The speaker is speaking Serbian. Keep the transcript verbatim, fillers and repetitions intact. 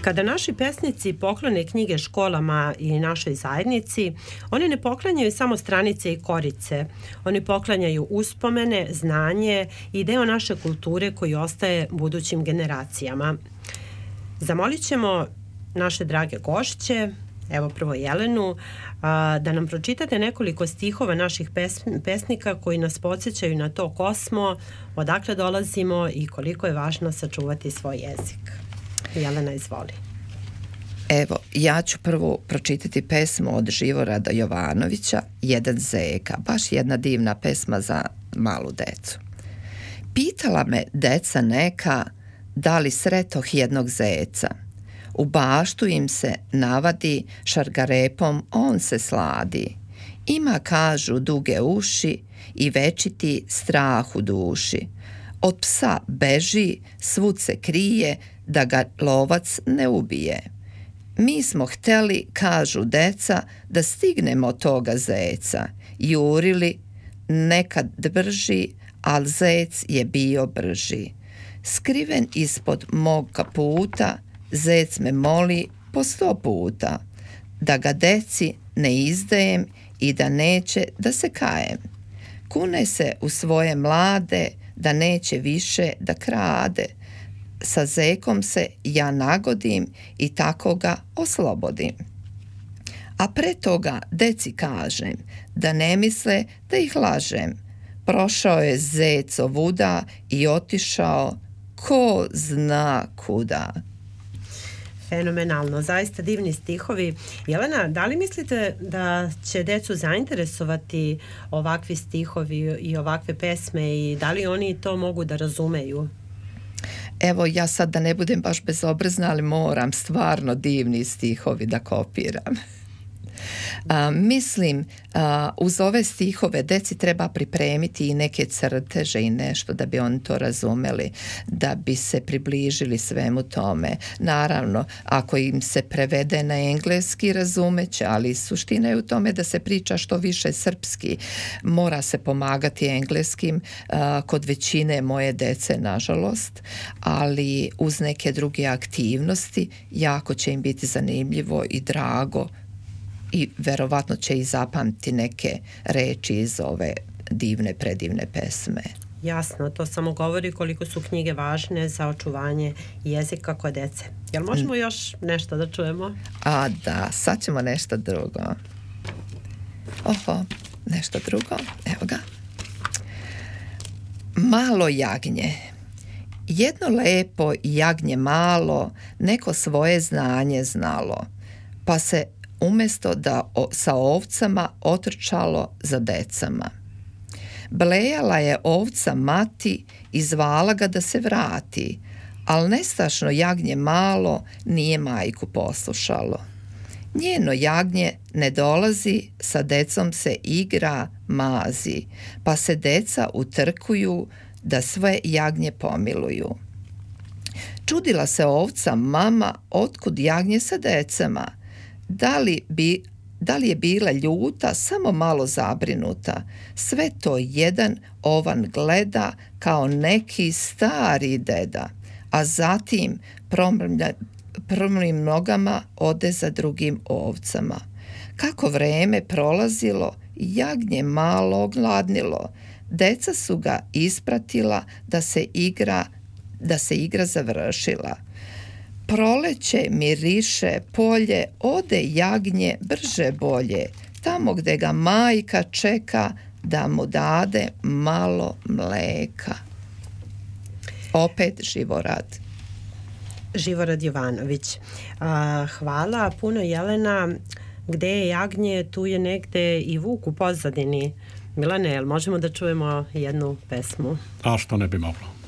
Kada naši pesnici poklone knjige školama i našoj zajednici, oni ne poklanjaju samo stranice i korice. Oni poklanjaju uspomene, znanje i deo naše kulture koji ostaje budućim generacijama. Zamolit ćemo naše drage gošće, evo prvo Jelenu, da nam pročitate nekoliko stihova naših pesnika koji nas podsjećaju na to ko smo, odakle dolazimo i koliko je važno sačuvati svoj jezik. Jelena, izvoli. Evo, ja ću prvo pročitati pesmu od Živorada Jovanovića, Jedan zeka, baš jedna divna pesma za malu decu. Pitala me deca neka, da li sretoh jednog zeca. U baštu im se navadi, šargarepom on se sladi. Ima, kažu, duge uši i večiti strah u duši. Od psa beži, svud se krije, da ga lovac ne ubije. Mi smo hteli, kažu deca, da stignemo toga zeca. Jurili, nekad brži, al zec je bio brži. Skriven ispod mog kaputa, zec me moli po sto puta, da ga deci ne izdajem i da neće da se kajem. Kune se u svoje mlade, da neće više da krade. Sa zekom se ja nagodim i tako ga oslobodim. A pre toga deci kažem, da ne misle da ih lažem. Prošao je zec ovuda i otišao ko zna kuda. Fenomenalno, zaista divni stihovi. Jelena, da li mislite da će decu zainteresovati ovakvi stihovi i ovakve pesme i da li oni to mogu da razumeju? Evo, ja sad da ne budem baš bezobrazna, ali moram stvarno divni stihovi da kopiram. A, mislim, a, uz ove stihove deci treba pripremiti i neke crteže i nešto da bi oni to razumeli, da bi se približili svemu tome. Naravno, ako im se prevede na engleski, razumeće, ali suština je u tome da se priča što više srpski. Mora se pomagati engleskim a, kod većine moje dece, nažalost, ali uz neke druge aktivnosti jako će im biti zanimljivo i drago i verovatno će i zapamti neke reči iz ove divne, predivne pesme. Jasno, to samo govori koliko su knjige važne za očuvanje jezika kod dece. Jel možemo još nešto da čujemo? A da, sad ćemo nešto drugo. Oho, nešto drugo, evo ga. Malo jagnje. Jedno lepo jagnje malo neko svoje znanje znalo, pa se umjesto da o, sa ovcama otrčalo za decama. Blejala je ovca mati i zvala ga da se vrati, al nestašno jagnje malo nije majku poslušalo. Njeno jagnje ne dolazi, sa decom se igra, mazi, pa se deca utrkuju da sve jagnje pomiluju. Čudila se ovca mama otkud jagnje sa decama. Da li, bi, da li je bila ljuta, samo malo zabrinuta. Sve to jedan ovan gleda kao neki stari deda, a zatim promrlim nogama ode za drugim ovcama. Kako vreme prolazilo, jagnje malo ogladnilo. Deca su ga ispratila da se igra, da se igra završila. Proleće miriše polje, ode jagnje brže bolje, tamo gde ga majka čeka da mu dade malo mleka. Opet Živorad. Živorad Jovanović. A, hvala puno, Jelena. Gde je jagnje, tu je negde i vuk u pozadini. Milane, jel možemo da čujemo jednu pesmu? A što ne bi moglo?